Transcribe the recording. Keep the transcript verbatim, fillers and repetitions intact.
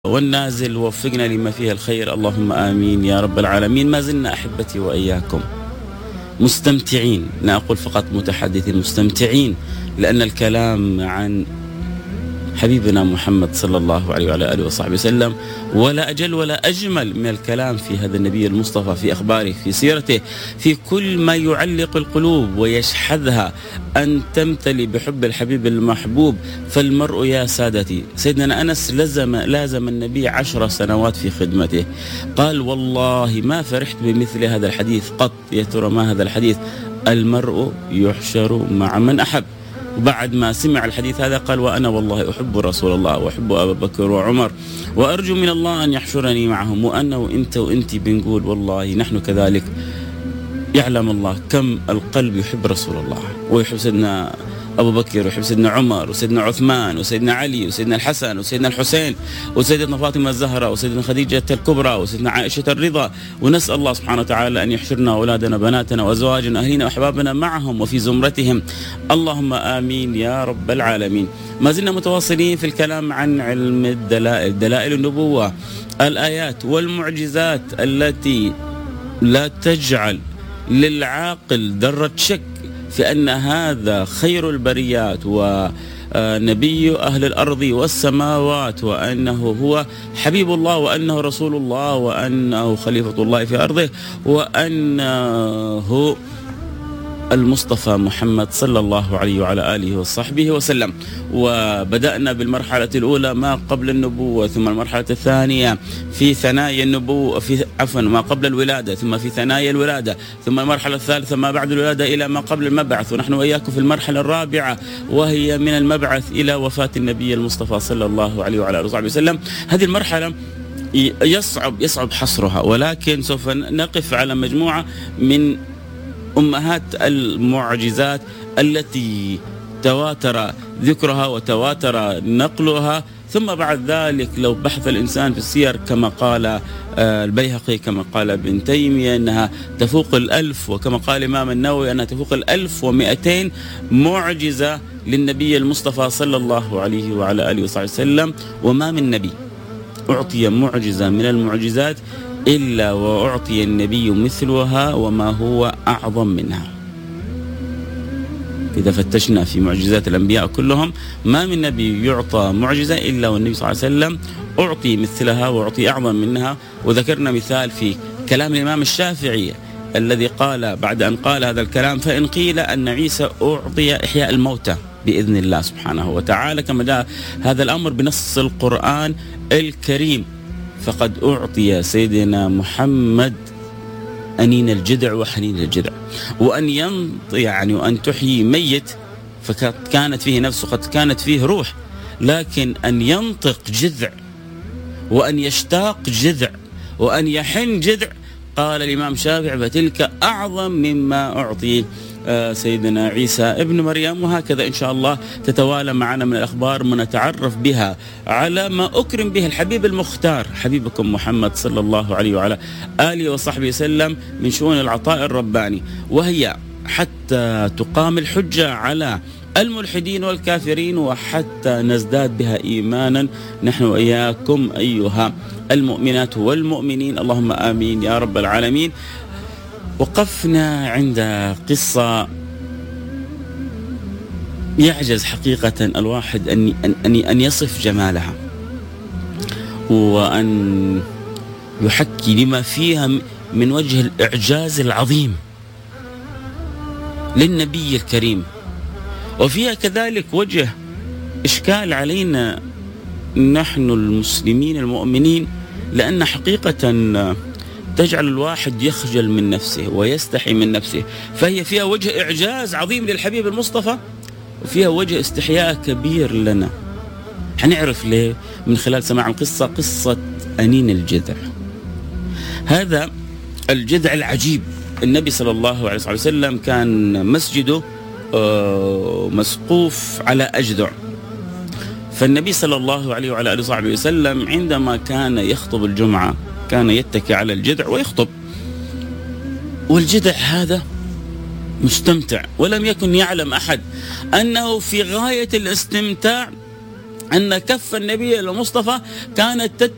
والنازل وفقنا لما فيه الخير، اللهم آمين يا رب العالمين. ما زلنا أحبتي وإياكم مستمتعين، لا أقول فقط متحدثين، مستمتعين، لأن الكلام عن حبيبنا محمد صلى الله عليه وعلى آله وصحبه وسلم ولا أجل ولا أجمل من الكلام في هذا النبي المصطفى، في أخباره، في سيرته، في كل ما يعلق القلوب ويشحذها أن تمتلي بحب الحبيب المحبوب. فالمرء يا سادتي، سيدنا أنس لزم لازم النبي عشر سنوات في خدمته، قال والله ما فرحت بمثل هذا الحديث قط. يا ترى ما هذا الحديث؟ المرء يحشر مع من أحب. وبعد ما سمع الحديث هذا قال وأنا والله أحب رسول الله وأحب أبا بكر وعمر وأرجو من الله أن يحشرني معهم. وأنا وإنت وإنتي بنقول والله نحن كذلك. يعلم الله كم القلب يحب رسول الله ويحب سيدنا أبو بكر ويحب سيدنا عمر وسيدنا عثمان وسيدنا علي وسيدنا الحسن وسيدنا الحسين وسيدنا فاطمة الزهراء وسيدنا خديجة الكبرى وسيدنا عائشة الرضا. ونسأل الله سبحانه وتعالى أن يحشرنا أولادنا بناتنا وأزواجنا أهلنا وأحبابنا معهم وفي زمرتهم، اللهم آمين يا رب العالمين. ما زلنا متواصلين في الكلام عن علم الدلائل، دلائل النبوة، الآيات والمعجزات التي لا تجعل للعاقل ذرة شك في أن هذا خير البريات ونبي أهل الأرض والسماوات، وأنه هو حبيب الله، وأنه رسول الله، وأنه خليفة الله في أرضه، وأنه المصطفى محمد صلى الله عليه وعلى آله وصحبه وسلم. وبدأنا بالمرحلة الأولى ما قبل النبوة، ثم المرحلة الثانية في ثنايا النبوة، في عفوا ما قبل الولادة، ثم في ثنايا الولادة، ثم المرحلة الثالثة ما بعد الولادة إلى ما قبل المبعث. ونحن وإياكم في المرحلة الرابعة وهي من المبعث إلى وفاة النبي المصطفى صلى الله عليه وعلى آله وصحبه وسلم. هذه المرحلة يصعب يصعب حصرها، ولكن سوف نقف على مجموعة من أمهات المعجزات التي تواتر ذكرها وتواتر نقلها. ثم بعد ذلك لو بحث الإنسان في السير كما قال البيهقي، كما قال ابن تيمية، أنها تفوق الألف، وكما قال الإمام النووي أنها تفوق الألف ومئتين معجزة للنبي المصطفى صلى الله عليه وعلى آله وصحبه وسلم. وما من نبي أعطي معجزة من المعجزات إلا وأعطي النبي مثلها وما هو أعظم منها. إذا فتشنا في معجزات الأنبياء كلهم ما من نبي يعطى معجزة إلا والنبي صلى الله عليه وسلم أعطي مثلها وأعطي أعظم منها. وذكرنا مثال في كلام الإمام الشافعي الذي قال بعد أن قال هذا الكلام: فإن قيل أن عيسى أعطي إحياء الموتى بإذن الله سبحانه وتعالى كما جاء هذا الأمر بنص القرآن الكريم، فقد أعطي سيدنا محمد أنين الجذع وحنين الجذع، وأن ينط يعني وأن تحيي ميت فكانت فيه نفس وقد كانت فيه روح، لكن أن ينطق جذع وأن يشتاق جذع وأن يحن جذع، قال الإمام الشافعي فتلك أعظم مما أعطي سيدنا عيسى ابن مريم. وهكذا إن شاء الله تتوالى معنا من الأخبار ما نتعرف بها على ما أكرم به الحبيب المختار حبيبكم محمد صلى الله عليه وعلى آله وصحبه وسلم من شؤون العطاء الرباني، وهي حتى تقام الحجة على الملحدين والكافرين وحتى نزداد بها إيمانا نحن وإياكم أيها المؤمنات والمؤمنين، اللهم آمين يا رب العالمين. وقفنا عند قصة يعجز حقيقة الواحد أن أن أن يصف جمالها وأن يحكي لما فيها من وجه الإعجاز العظيم للنبي الكريم، وفيها كذلك وجه إشكال علينا نحن المسلمين المؤمنين، لأن حقيقة تجعل الواحد يخجل من نفسه ويستحي من نفسه. فهي فيها وجه إعجاز عظيم للحبيب المصطفى وفيها وجه استحياء كبير لنا. حنعرف ليه من خلال سماع القصة، قصة أنين الجذع. هذا الجذع العجيب، النبي صلى الله عليه وسلم كان مسجده مسقوف على أجذع، فالنبي صلى الله عليه وعلى آله وصحبه وسلم عندما كان يخطب الجمعة كان يتكي على الجذع ويخطب، والجذع هذا مستمتع، ولم يكن يعلم أحد أنه في غاية الاستمتاع أن كف النبي المصطفى كانت